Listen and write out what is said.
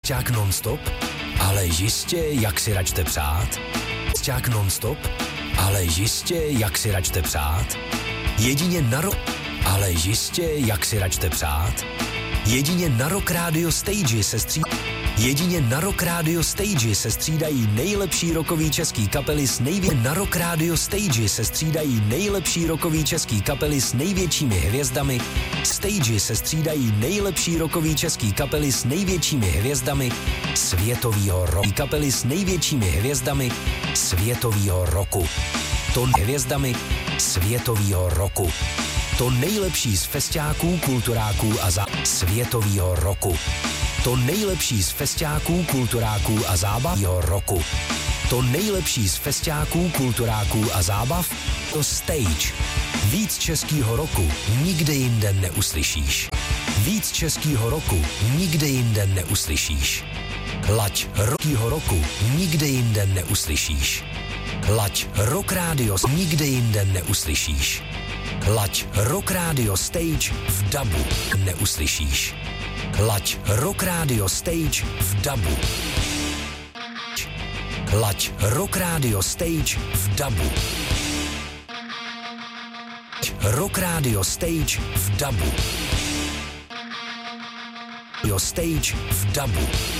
Fešťák nonstop, ale jistě, jak si račte přát. Fešťák nonstop, ale jistě, jak si račte přát. Jedině na rok, ale jistě, jak si račte přát. Jedině na Rock Radio Stage se střídají nejlepší rockový český kapely s největšími hvězdami. Stage se střídají nejlepší rockový český kapely s největšími hvězdami světovýho roku. Kapely s největšími hvězdami světovýho roku. To nejlepší z festiáků, kulturáků a světovýho roku. To nejlepší z festiáků, kulturáků a zábavního roku. To nejlepší z festiáků, kulturáků a zábav to Stage. Víc českýho roku nikde jinde neuslyšíš. Víc českýho roku nikde jinde neuslyšíš. Laď rockýho roku nikde jinde neuslyšíš. Laď Rock Radio nikde jinde neuslyšíš. Laď Rock Radio Stage v dabu neuslyšíš. Laď Rock Radio Stage v dabu. Laď Rock Radio Stage v dabu. Rock Radio Stage v dabu. Stage v dabu.